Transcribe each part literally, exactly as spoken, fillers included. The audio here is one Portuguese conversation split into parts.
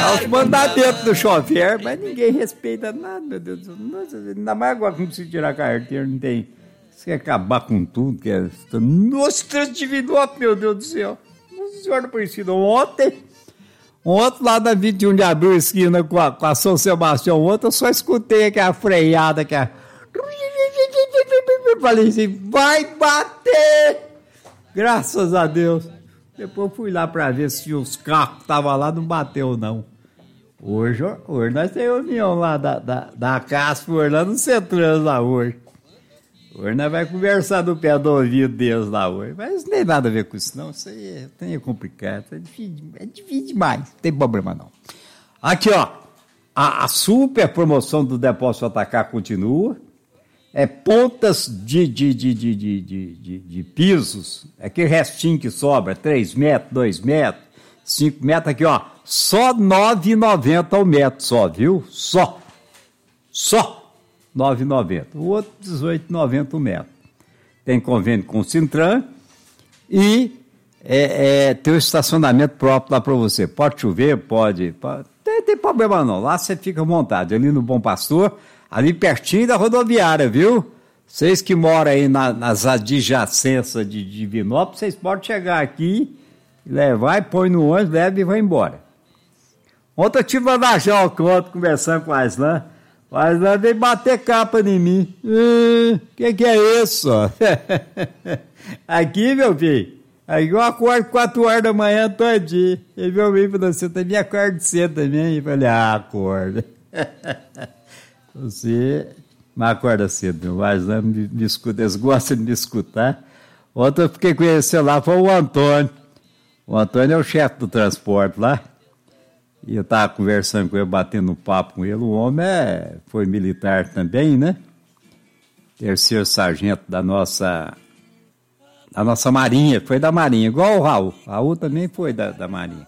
Dá os mandamentos do chofer, mas ninguém respeita nada, meu Deus do céu. Nossa, ainda mais agora que não precisa tirar a carteira, não tem. Você quer acabar com tudo, quer. Nossa, Divinópolis, meu Deus do céu. Nossa Senhora Aparecida, ontem. Ontem, lá na vinte e um de abril, esquina com a, com a São Sebastião, ontem eu só escutei aquela freada, aquela. Falei assim, vai bater! Graças a Deus. Depois fui lá para ver se os carros que estavam lá não bateu, não. Hoje, hoje nós temos reunião lá da, da, da Casp, lá no Centrans lá hoje. Hoje nós vamos conversar no pé do ouvido deles lá hoje. Mas não tem nada a ver com isso, não. Isso aí é, é complicado. É difícil, é difícil demais. Não tem problema, não. Aqui, ó. A, a super promoção do Depósito Atacar continua. É pontas de, de, de, de, de, de, de, de pisos. É aquele restinho que sobra. três metros, dois metros, cinco metros. Aqui, ó. Só nove reais e noventa centavos o metro só, viu? Só. Só. nove reais e noventa centavos. O outro, dezoito reais e noventa centavos o metro. Tem convênio com o Sintran e é, é, tem o estacionamento próprio lá para você. Pode chover, pode... pode tem, tem problema não. Lá você fica à vontade. Ali no Bom Pastor, ali pertinho da rodoviária, viu? Vocês que moram aí na, nas adjacências de Divinópolis, vocês podem chegar aqui, levar e põe no ônibus, leva e vai embora. Ontem eu tive uma Najal ontem conversando com a Aslan. Mas lá veio bater capa em mim. O hum, que, que é isso? Aqui, meu filho, aí eu acordo quatro horas da manhã todinho. Ele veio me falou assim, eu também acordo cedo também. Eu falei, ah, acorda. Você não acorda cedo, meu. Mas não me, me escuta, eles gostam de me escutar. Ontem eu fiquei conhecendo lá, foi o Antônio. O Antônio é o chefe do transporte lá. E eu estava conversando com ele, batendo um papo com ele. O homem é, foi militar também, né? Terceiro sargento da nossa, da nossa Marinha. Foi da Marinha, igual o Raul. O Raul também foi da, da Marinha.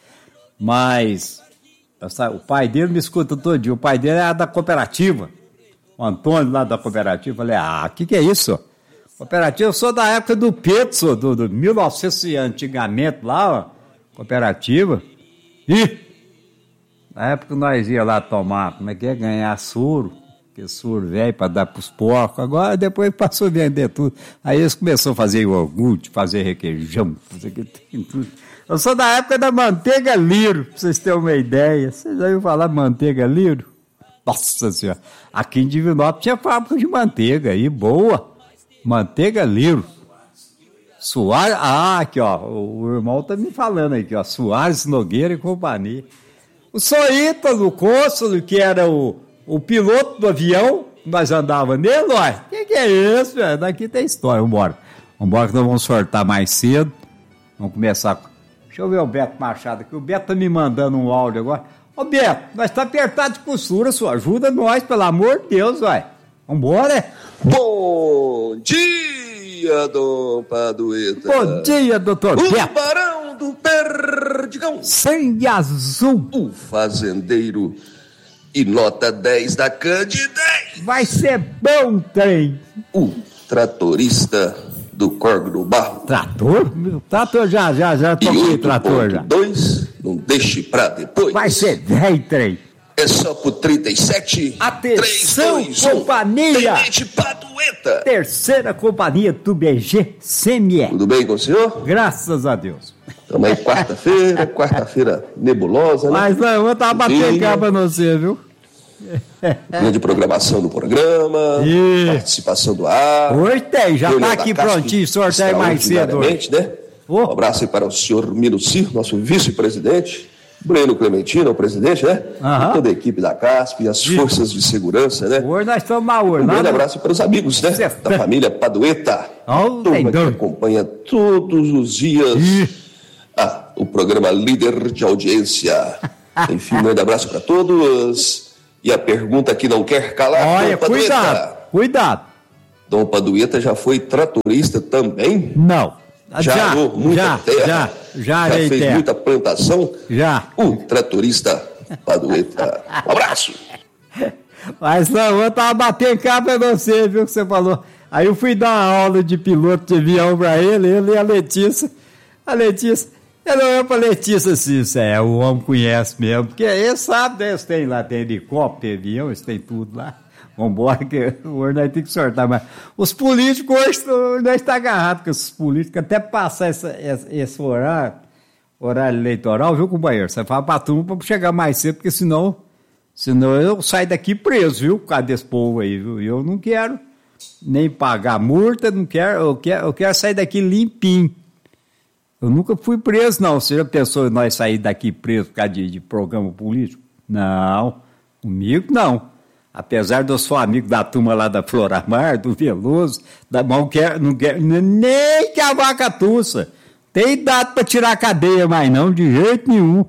Mas o pai dele me escuta todo dia. O pai dele é da cooperativa. O Antônio lá da cooperativa. Eu falei, ah, o que, que é isso? Cooperativa, eu sou da época do Petso, do, do mil e novecentos, antigamente lá, ó, cooperativa. Ih! Na época nós ia lá tomar, como é que é, ganhar soro, que soro velho para dar para os porcos. Agora depois passou a vender tudo. Aí eles começaram a fazer iogurte, fazer requeijão, fazer tudo. Eu sou da época da manteiga Liro, para vocês terem uma ideia. Vocês já ouviram falar manteiga Liro? Nossa Senhora, aqui em Divinópolis tinha fábrica de manteiga aí, boa. Manteiga Liro. Soares, ah, aqui ó, o irmão tá me falando aqui, ó, Soares Nogueira e companhia. O senhor Ítalo Cônsul, que era o, o piloto do avião, nós andávamos nele, ó. O que, que é isso, velho? Daqui tem história, vambora. Vambora que nós vamos sortar mais cedo. Vamos começar com... Deixa eu ver o Beto Machado aqui. O Beto tá me mandando um áudio agora. Ô, Beto, nós tá apertado de costura, senhor. Ajuda nós, pelo amor de Deus, vai. Vambora? Bom dia, Dom Padueta. Bom dia, doutor o Beto. Barão do Perdigão. Sangue azul. O fazendeiro e nota dez da Candidez. Vai ser bom, trem. O tratorista do Corgo do Barro. Trator? Trator já, já, já toquei trator já. dois, não deixe pra depois. Vai ser velho, trem. É só pro trinta e sete. Atenção, três, dois, companhia. Tenente Padueta. Terceira companhia do B G C M E. Tudo bem com o senhor? Graças a Deus. Estamos aí quarta-feira, quarta-feira nebulosa, né? Mas não, eu tava batendo capa no você, viu? Grande programação do programa, e... participação do ar. Oi, tem, já tá aqui prontinho, sorteio mais cedo. Né? Oh. Um abraço aí para o senhor Minuci, nosso vice-presidente. Breno Clementino, o presidente, né? Uhum. E toda a equipe da Casp, as Isso. forças de segurança, né? Hoje nós estamos mal hoje. Um grande abraço para os amigos, né? Certo. Da família Padueta. Oh, turma que acompanha todos os dias ah, o programa Líder de Audiência. Enfim, um grande abraço para todos. E a pergunta que não quer calar, Olha, Dom cuidado, Padueta. cuidado. Dom Padueta já foi tratorista também? Não. Já, já arou muita já, terra? Já, já, já fez terra. muita plantação? Já. O tratorista Padueta. Um abraço. Mas não, eu tava batendo capa em você, viu, que você falou. Aí eu fui dar uma aula de piloto de avião pra ele, ele e a Letícia. A Letícia, Ele olhou pra Letícia assim, isso é, o homem conhece mesmo, porque ele sabe, né? Eles têm lá, tem helicóptero, tem avião, eles têm tudo lá. Vambora, que hoje nós temos que sortar, mas os políticos hoje nós estamos agarrados com esses políticos, até passar essa, essa, esse horário, horário eleitoral, viu, companheiro? Você fala pra turma pra chegar mais cedo, porque senão, senão eu saio daqui preso, viu, por causa desse povo aí, viu? Eu não quero nem pagar multa, não quero, eu quero, eu quero sair daqui limpinho. Eu nunca fui preso, não. Você já pensou em nós sair daqui preso por causa de, de programa político? Não, comigo não. Apesar de eu sou amigo da turma lá da Floramar, do Veloso, da não quer, não quer, nem que a vaca tussa. Tem idade para tirar a cadeia, mas não, de jeito nenhum.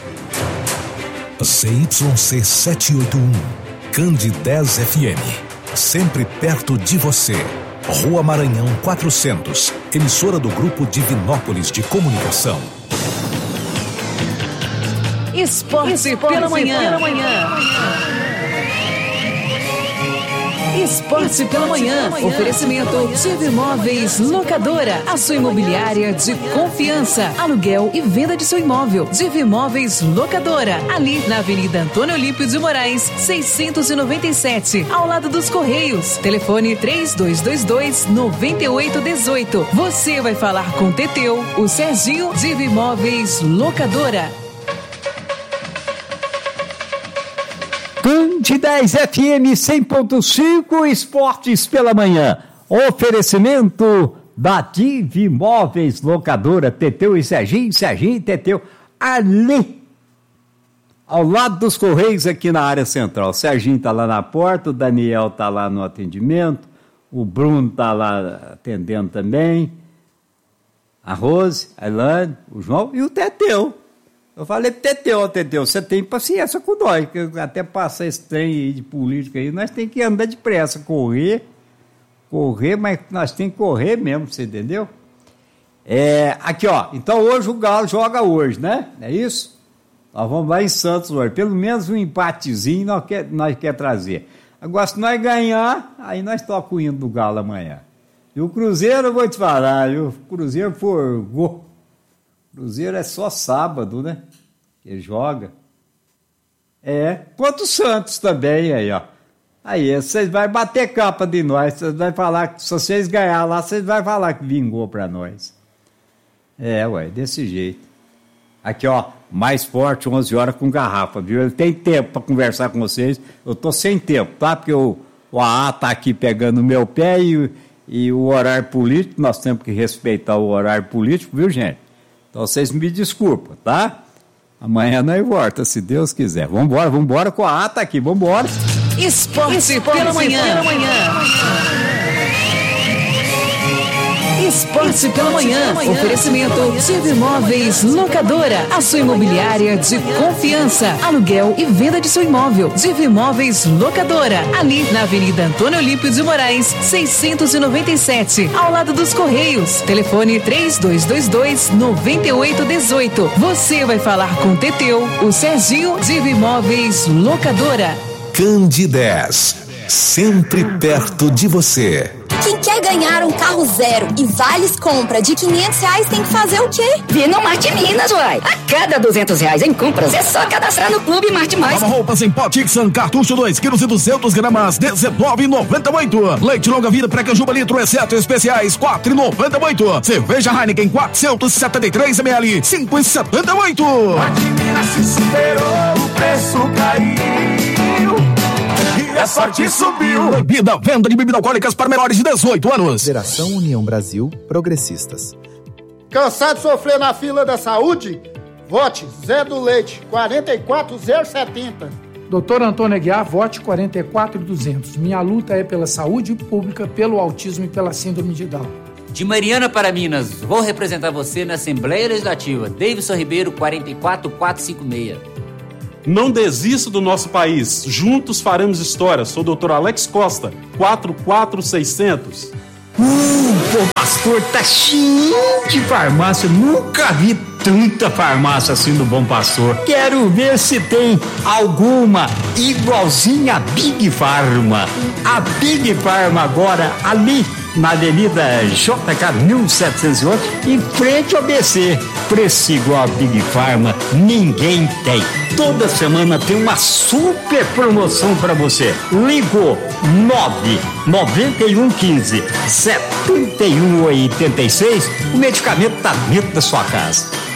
C Y C setecentos e oitenta e um, Candidez F M, sempre perto de você. Rua Maranhão quatrocentos, emissora do Grupo Divinópolis de Comunicação. Esporte, Esporte pela manhã. Pela manhã. Esporte pela manhã. Oferecimento Diva Imóveis Locadora, a sua imobiliária de confiança. Aluguel e venda de seu imóvel. Diva Imóveis Locadora, ali na Avenida Antônio Olímpio de Moraes, seiscentos e noventa e sete, ao lado dos Correios. Telefone três dois dois dois, nove oito um oito. Você vai falar com o Teteu, o Serginho. Diva Imóveis Locadora. Candidez F M cem ponto cinco, Esportes pela manhã. Oferecimento da Diva Imóveis Locadora, Teteu e Serginho, Serginho e Teteu, ali, ao lado dos Correios, aqui na área central. O Serginho está lá na porta, o Daniel está lá no atendimento, o Bruno está lá atendendo também, a Rose, a Ilane, o João e o Teteu. Eu falei pro Teteu, Teteu, você tem paciência com nós, que até passar esse trem aí de política aí, nós temos que andar depressa, correr, correr, mas nós temos que correr mesmo, você entendeu? É, aqui, ó, então hoje o Galo joga hoje, né? É isso? Nós vamos lá em Santos hoje, pelo menos um empatezinho nós quer, nós quer trazer. Agora, se nós ganhar, aí nós tocamos o hino do Galo amanhã. E o Cruzeiro, eu vou te falar, o Cruzeiro forgou. Cruzeiro é só sábado, né? Que joga. É, quanto o Santos também, aí, ó. Aí, vocês vão bater capa de nós, vocês vão falar que se vocês ganhar lá, vocês vão falar que vingou pra nós. É, ué, desse jeito. Aqui, ó, mais forte, onze horas com garrafa, viu? Ele tem tempo pra conversar com vocês, eu tô sem tempo, tá? Porque o, o A A tá aqui pegando o meu pé e, e o horário político, nós temos que respeitar o horário político, viu, gente? Então vocês me desculpam, tá? Amanhã nós volta, se Deus quiser. Vambora, vambora com a ata aqui, vambora. Esporte, Esporte pela manhã. Pela manhã. Esporte pela manhã. Oferecimento Diva Imóveis Locadora, a sua imobiliária de confiança. Aluguel e venda de seu imóvel. Diva Imóveis Locadora, ali na Avenida Antônio Olímpio de Moraes, seiscentos e noventa e sete, ao lado dos Correios. Telefone três dois dois dois, nove oito um oito. Você vai falar com o Teteu, o Serginho. Diva Imóveis Locadora. Candidez, sempre perto de você. Quem quer ganhar um carro zero e vales compra de quinhentos reais tem que fazer o quê? Vir no Marte Minas, uai. A cada duzentos reais em compras é só cadastrar no Clube Marte Mais. Nova roupas em pó Tixan, cartucho dois quilos e duzentos gramas, dezenove reais e noventa e oito. Leite longa vida pré-canjuba litro, exceto especiais, quatro reais e noventa e oito. Cerveja Heineken quatrocentos e setenta e três mililitros, cinco reais e setenta e oito. Marte Minas se superou, o preço caiu. E a sorte subiu. Bebida, venda de bebidas alcoólicas para menores de dezoito anos. Federação União Brasil Progressistas. Cansado de sofrer na fila da saúde? Vote Zé do Leite, quatro quatro zero sete zero. Doutor Antônio Aguiar, vote quarenta e quatro duzentos. Minha luta é pela saúde pública, pelo autismo e pela síndrome de Down. De Mariana para Minas, vou representar você na Assembleia Legislativa. Davidson Ribeiro, quarenta e quatro quatrocentos e cinquenta e seis. Não desista do nosso país. Juntos faremos história. Sou o doutor Alex Costa, quatro quatro seiscentos. Uh, o pastor tá cheio de farmácia. Nunca vi tanta farmácia assim do Bom Pastor. Quero ver se tem alguma igualzinha a Big Pharma. A Big Pharma agora ali na Avenida J K mil setecentos e oito, em frente ao B C. Preço igual a Big Pharma, ninguém tem. Toda semana tem uma super promoção para você. Ligou nove nove um um cinco sete um oito seis, o medicamento tá dentro da sua casa.